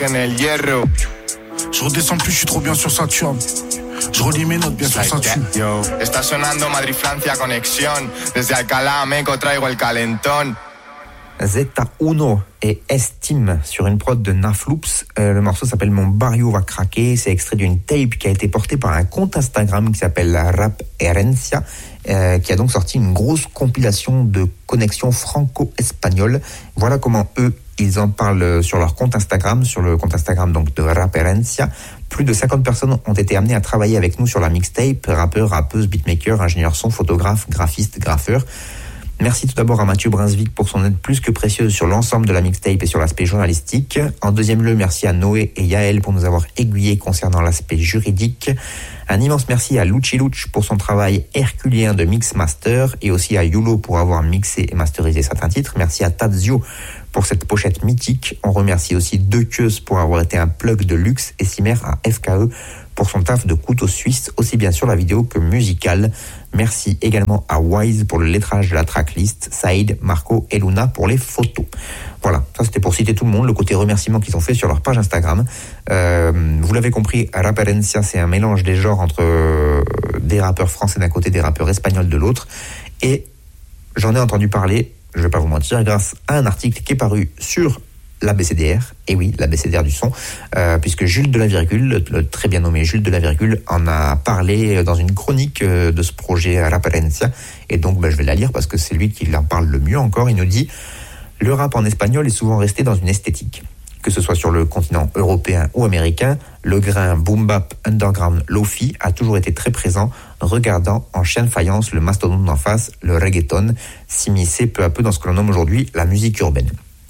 en el hierro. Je redescends plus, je suis trop bien sur Saturne. Je relis mes notes bien sur Saturne. Yo, está sonando Madrid-Francia conexión. Desde Alcalá a Meco traigo el calentón. Zeta Uno et Estime sur une prod de Nafloops. Le morceau s'appelle Mon Barrio va craquer. C'est extrait d'une tape qui a été portée par un compte Instagram qui s'appelle Rap Herencia, qui a donc sorti une grosse compilation de connexions franco-espagnoles. Voilà comment eux, ils en parlent sur leur compte Instagram, sur le compte Instagram donc de Rap Herencia. Plus de 50 personnes ont été amenées à travailler avec nous sur la mixtape. Rappeurs, rappeuses, beatmakers, ingénieurs son, photographes, graphistes, graffeurs. Merci tout d'abord à Mathieu Brunswick pour son aide plus que précieuse sur l'ensemble de la mixtape et sur l'aspect journalistique. En deuxième lieu, merci à Noé et Yael pour nous avoir aiguillés concernant l'aspect juridique. Un immense merci à Luchi Luch pour son travail herculien de mix master et aussi à Yulo pour avoir mixé et masterisé certains titres. Merci à Tazio pour cette pochette mythique. On remercie aussi Dequeuse pour avoir été un plug de luxe et Simer à FKE pour son taf de couteau suisse, aussi bien sur la vidéo que musicale. Merci également à Wise pour le lettrage de la tracklist, Saïd, Marco et Luna pour les photos. Voilà, ça c'était pour citer tout le monde, le côté remerciement qu'ils ont fait sur leur page Instagram. Vous l'avez compris, Rap Herencia, c'est un mélange des genres entre des rappeurs français d'un côté, des rappeurs espagnols de l'autre. Et j'en ai entendu parler, je ne vais pas vous mentir, grâce à un article qui est paru sur l'ABCDR, et oui, l'ABCDR du son, puisque Jules de la Virgule, le très bien nommé Jules de la Virgule, en a parlé dans une chronique de ce projet Rap Herencia, et donc je vais la lire parce que c'est lui qui en parle le mieux encore. Il nous dit « Le rap en espagnol est souvent resté dans une esthétique. Que ce soit sur le continent européen ou américain, le grain boom-bap, underground, lo-fi a toujours été très présent, regardant en chien de faïence le mastodonte d'en face, le reggaeton, s'immiscer peu à peu dans ce que l'on nomme aujourd'hui la musique urbaine.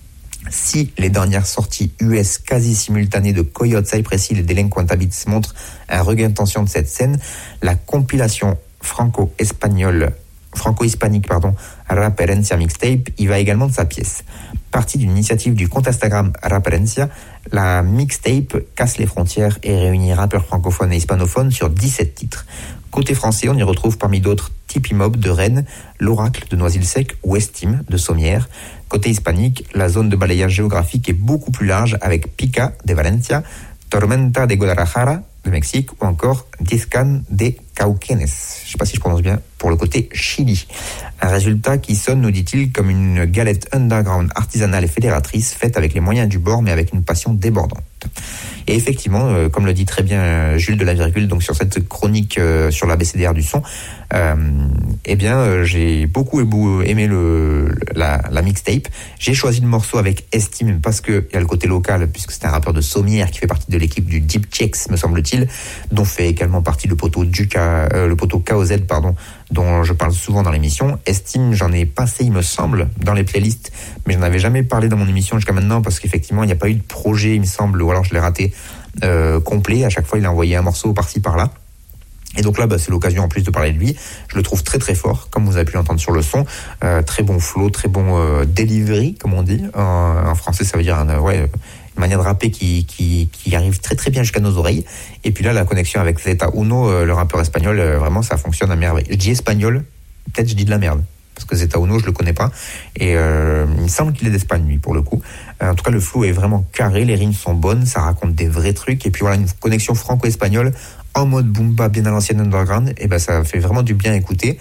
Si les dernières sorties US quasi simultanées de Coyote, Cypress Hill et Delinquent Habits montrent un regain de tension de cette scène, la compilation franco-hispanique, Rap Herencia Mixtape, y va également de sa pièce. Partie d'une initiative du compte Instagram Rap Herencia, la mixtape casse les frontières et réunit rappeurs francophones et hispanophones sur 17 titres. Côté français, on y retrouve parmi d'autres Tipeee Mob de Rennes, L'Oracle de Noisy-le-Sec ou Estime de Sommières. Côté hispanique, la zone de balayage géographique est beaucoup plus large avec Pica de Valencia, Tormenta de Guadalajara de Mexique ou encore Discan de Cauquenes. Je ne sais pas si je prononce bien, pour le côté Chili. Un résultat qui sonne, nous dit-il, comme une galette underground artisanale et fédératrice faite avec les moyens du bord mais avec une passion débordante. Et effectivement, comme le dit très bien Jules de la Virgule, donc sur cette chronique sur l'ABCDR du son, j'ai beaucoup aimé la mixtape. J'ai choisi le morceau avec Estime parce qu'il y a le côté local, puisque c'est un rappeur de Sommières qui fait partie de l'équipe du Deep Checks, me semble-t-il, dont fait également partie le poteau KOZ, dont je parle souvent dans l'émission. Estime, j'en ai passé, il me semble, dans les playlists, mais je n'en avais jamais parlé dans mon émission jusqu'à maintenant parce qu'effectivement, il n'y a pas eu de projet, il me semble, ou alors je l'ai raté complet. À chaque fois, il a envoyé un morceau par-ci, par-là. Et donc là, c'est l'occasion en plus de parler de lui. Je le trouve très très fort, comme vous avez pu l'entendre sur le son. Très bon flow, très bon delivery, comme on dit. En français, ça veut dire une manière de rapper qui arrive très très bien jusqu'à nos oreilles. Et puis là, la connexion avec Zeta Uno, le rappeur espagnol, vraiment, ça fonctionne à merveille. Je dis espagnol, peut-être je dis de la merde. Parce que Zeta Uno, je le connais pas. Et il me semble qu'il est d'Espagne, lui, pour le coup. En tout cas, le flow est vraiment carré, les rimes sont bonnes, ça raconte des vrais trucs. Et puis voilà, une connexion franco-espagnole en mode boomba bien à l'ancienne underground. Et ça fait vraiment du bien à écouter.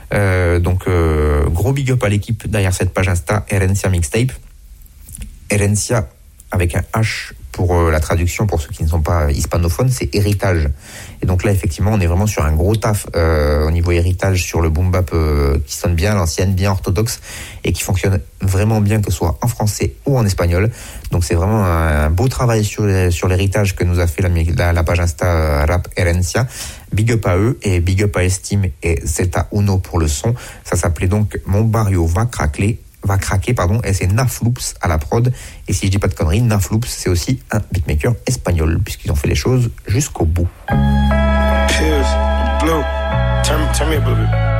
Gros big up à l'équipe derrière cette page Insta, Herencia Mixtape. Herencia, avec un H pour la traduction, pour ceux qui ne sont pas hispanophones, c'est héritage. Et donc là, effectivement, on est vraiment sur un gros taf au niveau héritage sur le boom bap qui sonne bien à l'ancienne, bien orthodoxe et qui fonctionne vraiment bien, que ce soit en français ou en espagnol. Donc c'est vraiment un beau travail sur l'héritage que nous a fait la page Insta Rap Herencia. Big up à eux et big up à Estime et Zeta Uno pour le son. Ça s'appelait donc Mon Barrio va craquer, et c'est Nafloops à la prod. Et si je dis pas de conneries, Nafloops, c'est aussi un beatmaker espagnol, puisqu'ils ont fait les choses jusqu'au bout. Pills, blue, turn me a blue.